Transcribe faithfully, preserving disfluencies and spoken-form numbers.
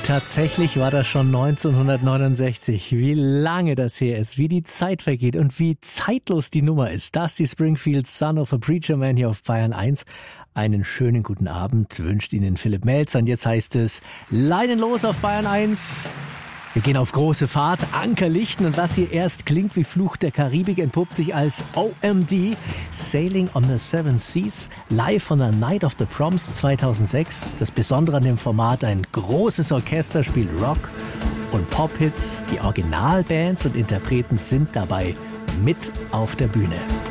Tatsächlich war das schon neunzehnhundertneunundsechzig. Wie lange das her ist, wie die Zeit vergeht und wie zeitlos die Nummer ist. Dusty Springfield, Son of a Preacher Man hier auf Bayern eins. Einen schönen guten Abend wünscht Ihnen Philipp Melzer. Und jetzt heißt es Leinen los auf Bayern eins. Wir gehen auf große Fahrt, Anker lichten und was hier erst klingt wie Fluch der Karibik, entpuppt sich als O M D, Sailing on the Seven Seas, live von der Night of the Proms zweitausendsechs. Das Besondere an dem Format, ein großes Orchester spielt Rock und Pop-Hits. Die Originalbands und Interpreten sind dabei mit auf der Bühne.